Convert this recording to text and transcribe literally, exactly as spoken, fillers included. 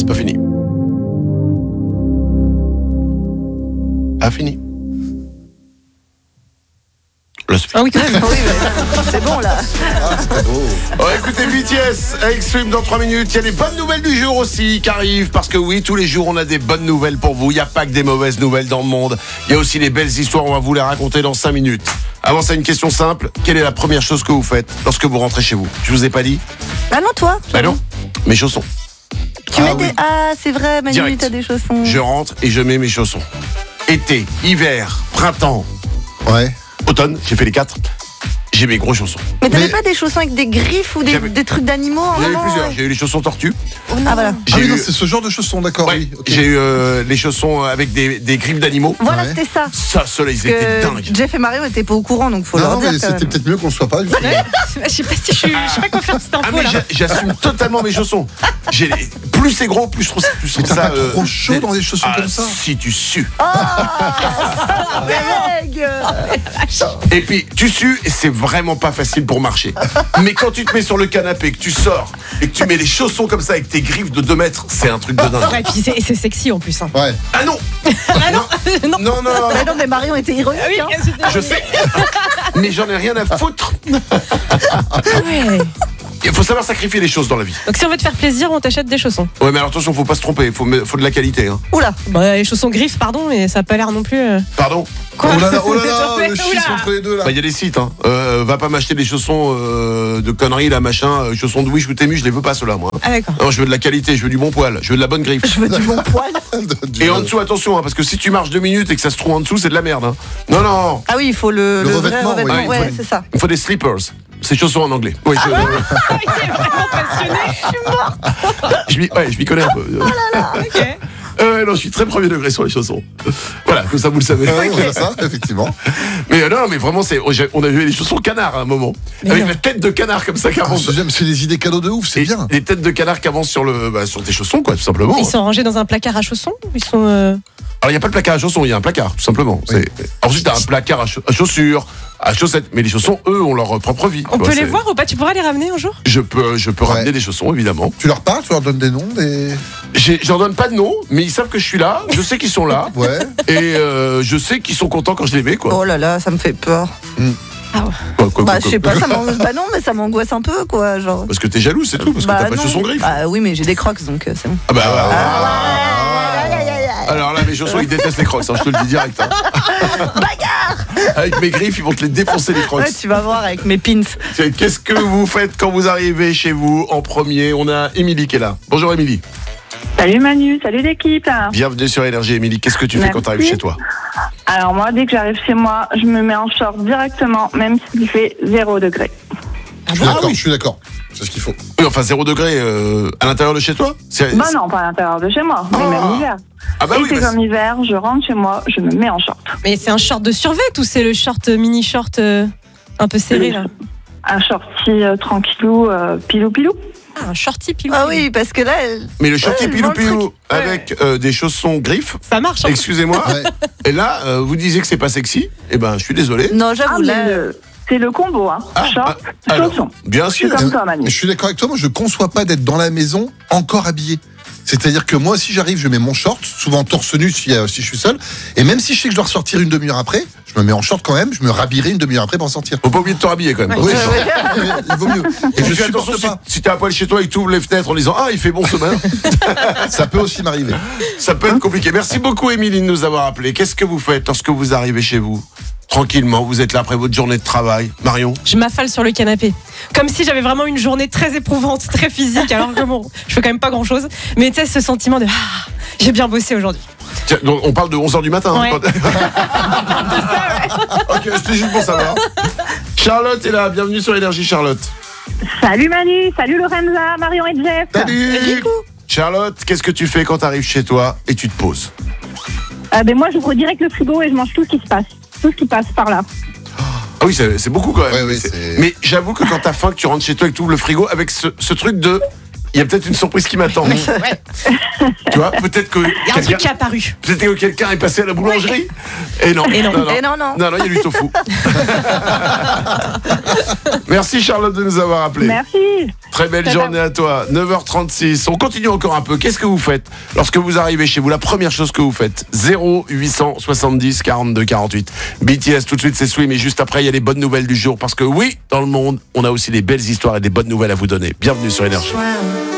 Pas fini. Pas fini. Là, c'est fini. Ah oui, quand même. Oui, mais c'est bon là. Ah, c'était beau. On va écouter B T S avec Swim dans trois minutes. Il y a les bonnes nouvelles du jour aussi qui arrivent. Parce que oui, tous les jours, on a des bonnes nouvelles pour vous. Il n'y a pas que des mauvaises nouvelles dans le monde. Il y a aussi les belles histoires. On va vous les raconter dans cinq minutes. Avant ça, une question simple. Quelle est la première chose que vous faites lorsque vous rentrez chez vous? Je vous ai pas dit? Ah non, toi. Bah non. Mes chaussons. Tu Ah mets oui. des. Ah, c'est vrai, Manu, Direct. t'as des chaussons. Je rentre et je mets mes chaussons. Été, hiver, printemps, Ouais. automne. J'ai fait les quatre. J'ai mes gros chaussons. Mais t'avais Mais- pas des chaussons avec des griffes ou des, J'avais- des trucs d'animaux en J'en ai eu avant, plusieurs. ouais. J'ai eu les chaussons tortues. Ah voilà. Ah J'ai oui, non, eu, c'est ce genre de chaussons, d'accord, ouais, oui. ok. j'ai eu euh, les chaussons avec des, des griffes d'animaux. Voilà, Ouais. c'était ça. Ça, ceux-là, ils Parce étaient que dingues. Jeff et Mario étaient pas au courant, donc faut Non, leur non, dire mais quand c'était même. peut-être mieux qu'on le soit pas. justement. Je sais pas si je suis. Je sais pas quoi faire de cette Ah info mais là. j'a- j'assume totalement mes chaussons. J'ai les- plus c'est gros, plus je trouve, plus je Mais trouve t'as ça. pas euh, trop chaud dans des chaussons ah, comme ça. si tu sues. Meg Et puis tu sues et c'est vraiment pas facile pour marcher. Mais quand tu te mets sur le canapé, que tu sors et que tu mets les chaussons comme ça avec tes griffes de deux mètres, c'est un truc de dingue. Ouais, puis c'est, c'est sexy en plus. Hein. Ouais. Ah non. Ah non, non. Non, non, non. Mais non, mais Marion était ironique. Ah oui, hein. c'était- Je sais. Mais j'en ai rien à foutre. Ouais. Il faut savoir sacrifier les choses dans la vie. Donc si on veut te faire plaisir, on t'achète des chaussons. Ouais, mais alors attention, faut pas se tromper. Faut, me- faut de la qualité. Hein. Oula. Bah, les chaussons griffes, pardon, mais ça a pas l'air non plus. euh, Pardon. Quoi Oh là là, oh là là, Ouais, le oula. schisme entre les deux là. Bah, il y a des sites, hein. Euh, va pas m'acheter des chaussons euh, de conneries, là, machin, euh, chaussons de Wish ou Temu, je les veux pas, ceux-là, moi. Ah d'accord. Non, je veux de la qualité, je veux du bon poil, je veux de la bonne griffe. Je veux du bon poil. Du- Et en dessous, attention, hein, parce que si tu marches deux minutes et que ça se trouve en dessous, c'est de la merde. Hein. Non, non, Ah oui, il faut le, Le le revêtement, vrai oui. revêtement. Ah, il faut Ouais, les- c'est ça. il faut des slippers. C'est chaussons en anglais. Oui, je, Ah, il est vraiment passionné. je m'y ouais, je m'y connais un peu. Ok. Euh, non, je suis très premier degré sur les chaussons. Voilà, comme ça vous le savez. Ah oui, on voit ça, effectivement. Mais euh, non, mais vraiment, c'est, oh, j'ai- on a vu les chaussons canard à un moment. Mais avec non. la tête de canard comme ça qui Ah, avance. J'aime, c'est des idées cadeaux de ouf, c'est Et bien. Les têtes de canard qui avancent sur, le, bah, sur tes chaussons, quoi, tout simplement. Ils sont rangés dans un placard à chaussons ou ils sont. euh, Alors, il n'y a pas de placard à chaussons, il y a un placard, tout simplement. Oui. C'est... Ensuite, tu as un placard à, cha- à chaussures, à chaussettes. Mais les chaussons, eux, ont leur propre vie. On tu peut vois, les c'est- voir ou pas? Tu pourras les ramener un jour? Je peux, je peux Ouais. ramener des chaussons, évidemment. Tu leur parles, tu leur donnes des noms, des. J'ai, j'en donne pas de nom, mais ils savent que je suis là. Je sais qu'ils sont là. Ouais. Et euh, je sais qu'ils sont contents quand je les mets, quoi. Oh là là, ça me fait peur. Ah ouais. Quoi, quoi, Bah, quoi, je sais quoi. pas, ça m'angoisse. Bah non, mais ça m'angoisse un peu, quoi. Genre. Parce que t'es jaloux, c'est tout. Parce que Bah t'as pas de non. chaussons griffes. Bah oui, mais j'ai des crocs, donc euh, c'est bon. Ah bah, bah, bah. Aïe, aïe, aïe, aïe. Alors là, mes chaussons, ils détestent les crocs, hein, je te le dis direct. Hein. Bagarre. Avec mes griffes, ils vont te les défoncer, les crocs. Ouais, tu vas voir avec mes pins. Tiens, qu'est-ce que vous faites quand vous arrivez chez vous en premier? On a Émilie qui est là. Bonjour Émilie. Salut Manu, salut l'équipe. Bienvenue sur Énergie. Émilie, qu'est-ce que tu fais Merci. quand tu arrives chez toi? Alors moi, dès que j'arrive chez moi, je me mets en short directement, même s'il fait zéro degré. Je suis d'accord, je suis d'accord. C'est ce qu'il faut. Oui, enfin zéro degré euh, à l'intérieur de chez toi? C'est- Bah non, pas à l'intérieur de chez moi, mais Ah. même l'hiver. Ah bah oui, Été bah, comme hiver, je rentre chez moi, je me mets en short. Mais c'est un short de survêt ou c'est le short euh, mini short euh, un peu serré là? Un shorty euh, tranquillou, euh, pilou pilou. Ah, un shorty pilou. Ah oui, parce que là, elle- mais le shorty Ouais, pilou vend le pilou truc. avec euh, des chaussons griffes, Ça marche. Hein. excusez-moi. Ouais. Et là, euh, vous disiez que c'est pas sexy. Eh ben, je suis désolé. non, Ah, j'avoue, mais là. le- c'est le combo, hein. Ah, Short, ah, alors, chaussons. bien Je suis sûr. comme toi, Manu. Mais je suis d'accord avec toi, moi je conçois pas d'être dans la maison encore habillé. C'est-à-dire que moi, si j'arrive, je mets mon short, souvent torse nu si, euh, si je suis seul, et même si je sais que je dois ressortir une demi-heure après, je me mets en short quand même, je me rhabillerai une demi-heure après pour sortir. Faut pas oublier de te rhabiller quand même. Oui, il vaut mieux. Et je Fais attention supporte si, pas. si t'es à poil chez toi et que tu ouvres les fenêtres en disant ah il fait bon ce bain, Ça peut aussi m'arriver. ça peut être compliqué. Merci beaucoup Émilie de nous avoir appelé. Qu'est-ce que vous faites lorsque vous arrivez chez vous? Tranquillement, vous êtes là après votre journée de travail. Marion? Je m'affale sur le canapé. Comme si j'avais vraiment une journée très éprouvante, très physique, alors que bon, je fais quand même pas grand chose. Mais tu sais, ce sentiment de ah, j'ai bien bossé aujourd'hui. Tiens, donc, on parle de onze heures du matin. Ouais. Hein, ok, c'était juste pour savoir. Charlotte est là, bienvenue sur Énergie Charlotte. Salut Manu, salut Lorenza, Marion et Jeff. Salut Charlotte, qu'est-ce que tu fais quand tu arrives chez toi et tu te poses? Euh, ben moi, j'ouvre direct le frigo et je mange tout ce qui se passe. Tout ce qui passe par là. Ah oui, c'est, c'est beaucoup quand même. Ouais, oui, C'est- c'est- Mais j'avoue que quand t'as faim, que tu rentres chez toi et que tu ouvres le frigo avec ce, ce truc de il y a peut-être une surprise qui m'attend. Ouais. Tu vois, peut-être que Il y a un quelqu'un, truc qui est apparu. peut-être que quelqu'un est passé à la boulangerie. Et non. Et non. Et non, non. Non, non, il y a du tofu. Merci Charlotte de nous avoir appelés. Merci. Très belle Ciao, journée à toi. neuf heures trente-six. On continue encore un peu. Qu'est-ce que vous faites lorsque vous arrivez chez vous? La première chose que vous faites. zéro huit cent soixante-dix quarante-deux quarante-huit. B T S, tout de suite, c'est Swim. Et juste après, il y a les bonnes nouvelles du jour. Parce que oui, dans le monde, on a aussi des belles histoires et des bonnes nouvelles à vous donner. Bienvenue sur Énergie. Swim.